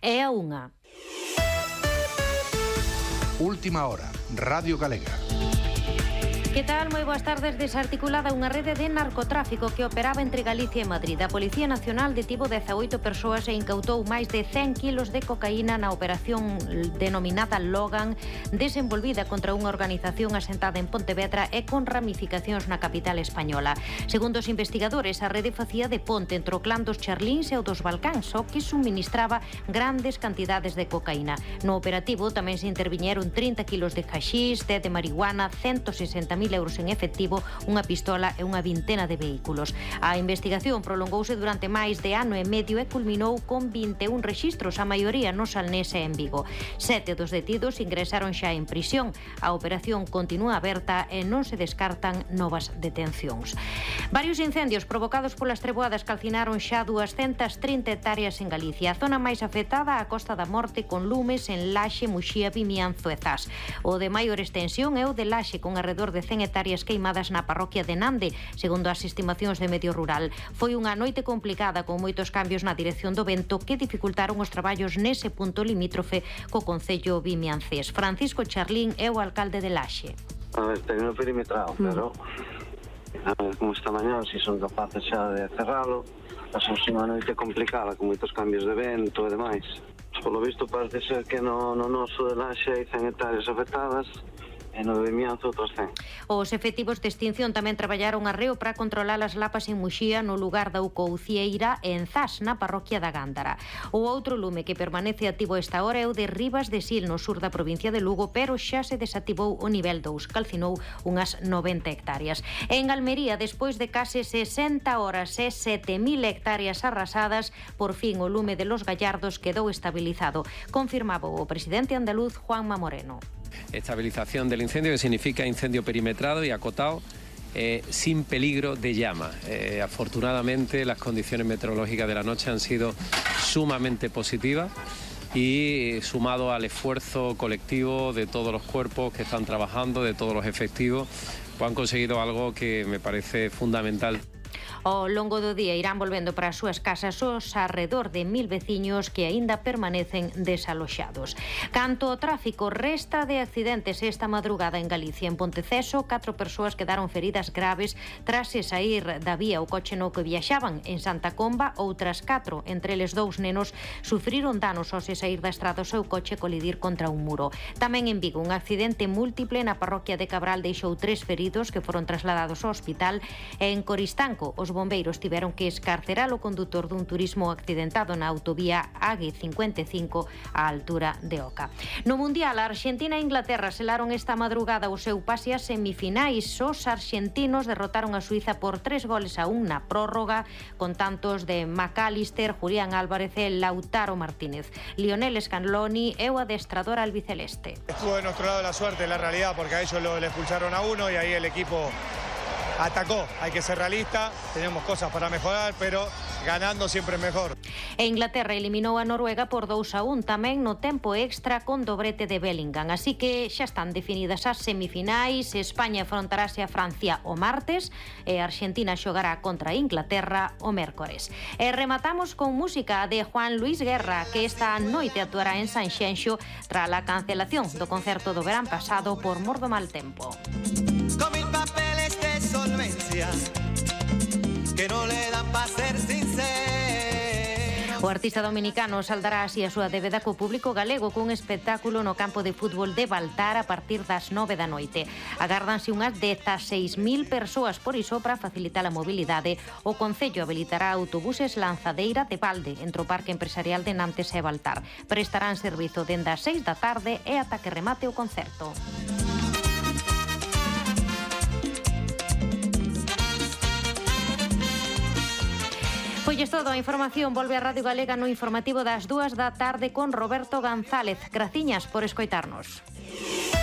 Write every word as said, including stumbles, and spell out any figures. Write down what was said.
e a unha. Última hora, Radio Galega. Que tal? Moi boas tardes. Desarticulada unha rede de narcotráfico que operaba entre Galicia e Madrid. A Policía Nacional detivo dezaoito persoas e incautou máis de cen kilos de cocaína na operación denominada Logan, desenvolvida contra unha organización asentada en Pontevedra e con ramificacións na capital española. Segundo os investigadores, a rede facía de ponte entre o clan dos Charlíns e o dos Balcáns, o que suministraba grandes cantidades de cocaína. No operativo tamén se interviñeron trinta kilos de haxís, té de marihuana, ciento sesenta mil euros en efectivo, unha pistola e unha vintena de vehículos. A investigación prolongouse durante máis de ano e medio e culminou con vinte e un rexistros, a maioría no Salnés e en Vigo. Sete dos detidos ingresaron xa en prisión. A operación continúa aberta e non se descartan novas detencións. Varios incendios provocados polas treboadas calcinaron xa duascentas trinta hectáreas en Galicia. A zona máis afectada, a Costa da Morte, con lumes en Laxe, Muxía, Vimianzo e Zas. O de maior extensión é o de Laxe, con alrededor de cen hectáreas queimadas na parroquia de Nande, segundo as estimacións de Medio Rural. Foi unha noite complicada con moitos cambios na dirección do vento que dificultaron os traballos nese punto limítrofe co concello vimiancés. Francisco Charlín é o alcalde de Laxe. A ver, ten o perimetrado, mm. pero a ver, como esta mañá, se son capaces xa de cerralo, pasamos unha noite complicada con moitos cambios de vento e demais. Polo visto parece ser que no, no noso de Laxe hai cen hectáreas afectadas e no Vimianzo outros cen. Os efectivos de extinción tamén traballaron arreo para controlar as lapas en Muxía, no lugar da Ucoucieira e en Zas, na parroquia da Gándara. O outro lume que permanece activo esta hora é o de Rivas de Sil, no sur da provincia de Lugo, pero xa se desactivou o nivel dous, calcinou unhas noventa hectáreas. En Almería, despois de case sesenta horas e sete mil hectáreas arrasadas, por fin o lume de Los Gallardos quedou estabilizado. Confirmaba o presidente andaluz Juanma Moreno. Estabilización del incendio, que significa incendio perimetrado y acotado, eh, sin peligro de llama. Eh, afortunadamente, las condiciones meteorológicas de la noche han sido sumamente positivas y, sumado al esfuerzo colectivo de todos los cuerpos que están trabajando, de todos los efectivos, pues han conseguido algo que me parece fundamental. Ao longo do día irán volvendo para as súas casas os arredor de mil veciños que aínda permanecen desaloxados. Canto ao tráfico, resta de accidentes esta madrugada en Galicia. En Ponteceso, catro persoas quedaron feridas graves tras se sair da vía o coche no que viaxaban. En Santa Comba, outras catro, entre eles dous nenos, sufriron danos ao se sair da estrada o seu coche colidir contra un muro. Tamén en Vigo, un accidente múltiple na parroquia de Cabral deixou tres feridos que foron trasladados ao hospital. E en Coristanco, os bombeiros tiveron que escarcerar o condutor dun turismo accidentado na autovía A G cincuenta e cinco á altura de Oca. No Mundial, a Argentina e Inglaterra selaron esta madrugada o seu pase a semifinais. Os argentinos derrotaron a Suiza por tres goles a un na prórroga, con tantos de McAllister, Julián Álvarez e Lautaro Martínez. Lionel Scaloni é o adestrador albiceleste. Estuvo de nuestro lado la suerte, la realidad, porque a ellos lo, le expulsaron a uno y ahí el equipo atacó. Hay que ser realista, tenemos cosas para mejorar, pero ganando siempre es mejor. E Inglaterra eliminou a Noruega por dous a un, tamén no tempo extra con dobrete de Bellingham. Así que xa están definidas as semifinais. España afrontarase a Francia o martes e Argentina xogará contra Inglaterra o mércores. E rematamos con música de Juan Luis Guerra, que esta noite actuará en Sanxenxo tras a cancelación do concerto do verán pasado por mor do mal tempo. Con mil papeles de solvencia que no le dan para ser sincero. O artista dominicano saldará así a súa débeda co público galego cun espectáculo no campo de fútbol de Baltar a partir das nove da noite. Agárdanse unhas dezaseis mil persoas, por iso, para facilitar a mobilidade, o Concello habilitará autobuses lanzadeira de balde entre o Parque Empresarial de Nantes e Baltar. Prestarán servizo dende as seis da tarde e ata que remate o concerto. Pois todo, a información volve a Radio Galega no informativo das dúas da tarde con Roberto González. Graciñas por escoitarnos.